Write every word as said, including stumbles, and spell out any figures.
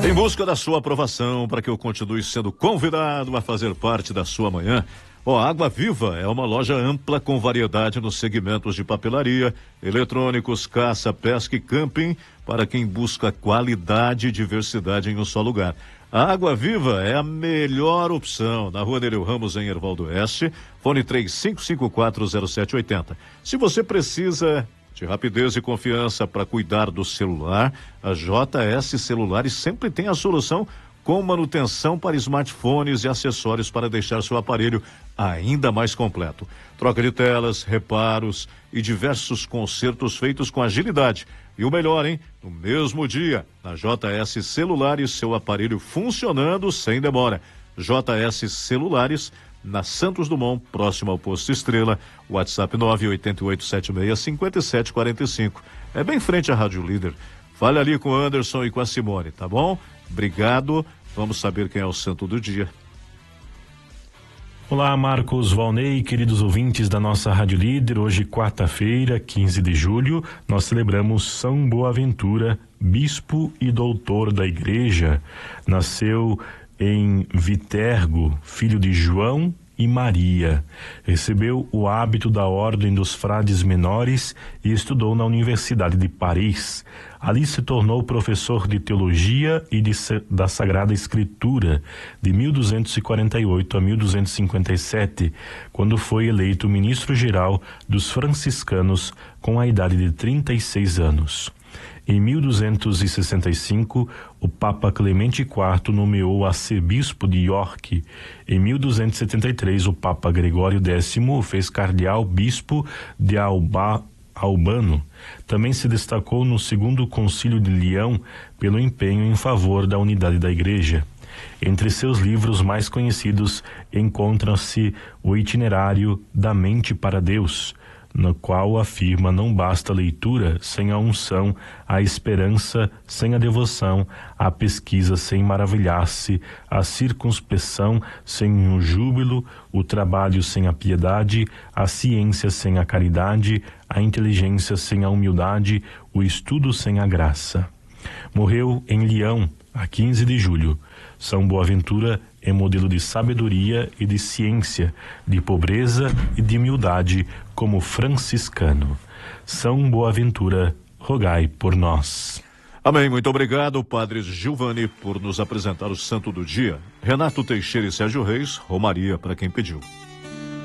Em busca da sua aprovação para que eu continue sendo convidado a fazer parte da sua manhã. Ó, Água Viva é uma loja ampla com variedade nos segmentos de papelaria, eletrônicos, caça, pesca e camping para quem busca qualidade e diversidade em um só lugar. A Água Viva é a melhor opção na Rua Nereu Ramos, em Erval do Oeste, fone três cinco cinco quatro zero sete oito zero. Se você precisa de rapidez e confiança para cuidar do celular, a J S Celulares sempre tem a solução com manutenção para smartphones e acessórios para deixar seu aparelho ainda mais completo. Troca de telas, reparos e diversos consertos feitos com agilidade. E o melhor, hein? No mesmo dia, na J S Celulares, seu aparelho funcionando sem demora. J S Celulares, na Santos Dumont, próximo ao Posto Estrela, WhatsApp nove oito oito sete seis cinco sete quatro cinco. É bem frente à Rádio Líder. Fale ali com o Anderson e com a Simone, tá bom? Obrigado. Vamos saber quem é o santo do dia. Olá, Marcos, Valnei, queridos ouvintes da nossa Rádio Líder. Hoje, quarta-feira, quinze de julho, nós celebramos São Boaventura, bispo e doutor da Igreja. Nasceu em Vitergo, filho de João e Maria. Recebeu o hábito da Ordem dos Frades Menores e estudou na Universidade de Paris. Ali se tornou professor de Teologia e de, da Sagrada Escritura de mil duzentos e quarenta e oito a mil duzentos e cinquenta e sete, quando foi eleito ministro-geral dos franciscanos com a idade de trinta e seis anos. Em mil duzentos e sessenta e cinco, o Papa Clemente quarto nomeou arcebispo de York. Em mil duzentos e setenta e três, o Papa Gregório décimo o fez cardeal bispo de Alba, Albano. Também se destacou no segundo concílio de Leão pelo empenho em favor da unidade da Igreja. Entre seus livros mais conhecidos encontra-se o Itinerário da Mente para Deus, no qual afirma: não basta a leitura sem a unção, a esperança sem a devoção, a pesquisa sem maravilhar-se, a circunspeção sem o júbilo, o trabalho sem a piedade, a ciência sem a caridade, a inteligência sem a humildade, o estudo sem a graça. Morreu em Leão, a quinze de julho. São Boaventura é modelo de sabedoria e de ciência, de pobreza e de humildade como franciscano. São Boaventura, rogai por nós. Amém. Muito obrigado, Padre Gilvani, por nos apresentar o santo do dia. Renato Teixeira e Sérgio Reis, Romaria para quem pediu.